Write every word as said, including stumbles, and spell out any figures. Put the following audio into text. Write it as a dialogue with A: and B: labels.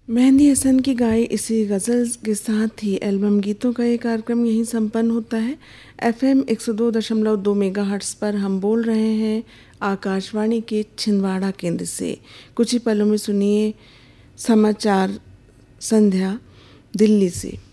A: मेहंदी हसन की गाई इसी गज़ल के साथ ही एल्बम गीतों का ये कार्यक्रम यहीं संपन्न होता है। एफएम एक सौ दो दशमलव दो मेगाहर्ट्ज़ पर हम बोल रहे हैं आकाशवाणी के छिंदवाड़ा केंद्र से। कुछ ही पलों में सुनिए समाचार संध्या दिल्ली से।